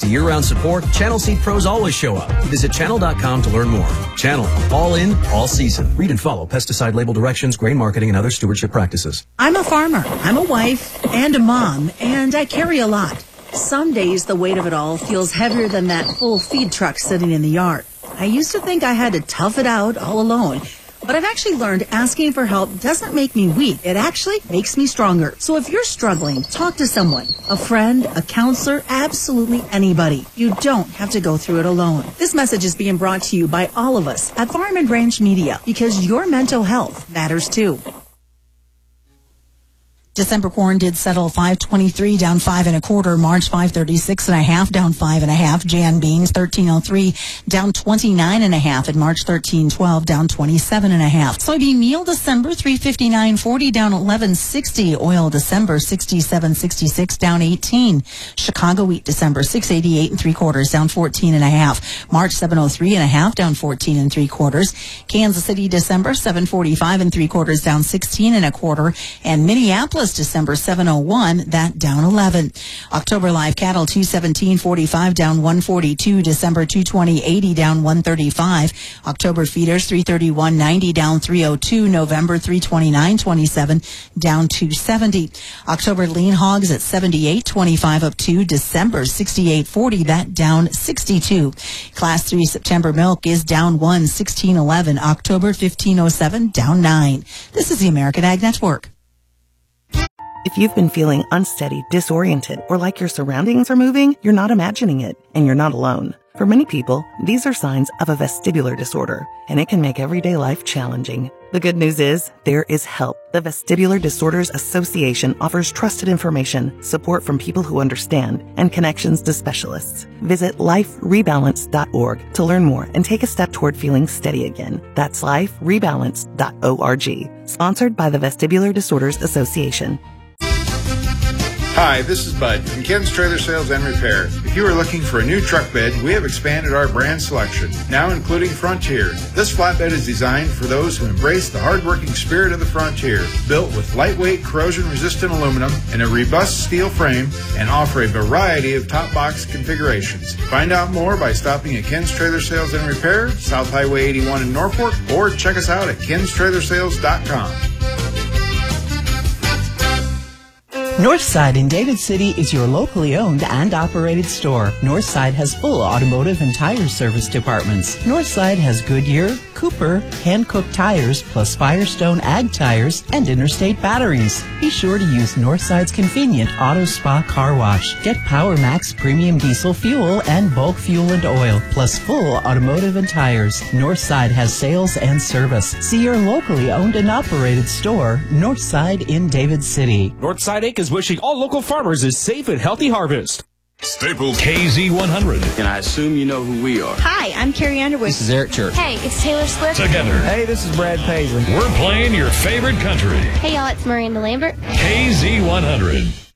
year-round support, Channel Seed Pros always show up. Visit channel.com to learn more. Channel, all in, all season. Read and follow pesticide label directions, grain marketing, and other stewardship practices. I'm a farmer. I'm a wife and a mom, and I carry a lot. Some days the weight of it all feels heavier than that full feed truck sitting in the yard. I used to think I had to tough it out all alone, but I've actually learned asking for help doesn't make me weak. It actually makes me stronger. So if you're struggling, talk to someone, a friend, a counselor, absolutely anybody. You don't have to go through it alone. This message is being brought to you by all of us at Farm and Ranch Media, because your mental health matters too. December corn did settle 523, down 5 1/4. March 536 1/2, down 5 1/2. Jan beans 1303, down 29 1/2. And March 1312, down 27 1/2. Soybean meal December 359.40, down 11.60. Oil December 67.66, down 18. Chicago wheat December 688 3/4, down 14 1/2. March 703 1/2, down 14 3/4. Kansas City December 745 3/4, down 16 1/4. And Minneapolis December 701, that down 11. October live cattle 217.45, down 142. December 220.80, down 135. October feeders 331.90, down 302. November 329.27, down 270. October lean hogs at 78.25 up 2. December 68.40, that down 62. Class 3 September milk is down 1, 16.11. October 15.07, down 9. This is the American Ag Network. If you've been feeling unsteady, disoriented, or like your surroundings are moving, you're not imagining it, and you're not alone. For many people, these are signs of a vestibular disorder, and it can make everyday life challenging. The good news is, there is help. The Vestibular Disorders Association offers trusted information, support from people who understand, and connections to specialists. Visit liferebalance.org to learn more and take a step toward feeling steady again. That's liferebalance.org. Sponsored by the Vestibular Disorders Association. Hi, this is Bud from Ken's Trailer Sales and Repair. If you are looking for a new truck bed, we have expanded our brand selection, now including Frontier. This flatbed is designed for those who embrace the hard-working spirit of the Frontier, built with lightweight, corrosion-resistant aluminum and a robust steel frame, and offer a variety of top box configurations. Find out more by stopping at Ken's Trailer Sales and Repair, South Highway 81 in Norfolk, or check us out at kenstrailersales.com. Northside in David City is your locally owned and operated store. Northside has full automotive and tire service departments. Northside has Goodyear, Cooper, hand-cooked tires, plus Firestone Ag tires and Interstate batteries. Be sure to use Northside's convenient Auto Spa car wash. Get Power Max premium diesel fuel and bulk fuel and oil, plus full automotive and tires. Northside has sales and service. See your locally owned and operated store, Northside in David City. Northside Inc. is wishing all local farmers a safe and healthy harvest. Staples KZ100. And I assume you know who we are. Hi, I'm Carrie Underwood. This is Eric Church. Hey, it's Taylor Swift. Together. Hey, this is Brad Paisley. We're playing your favorite country. Hey, y'all, it's Miranda Lambert. KZ100.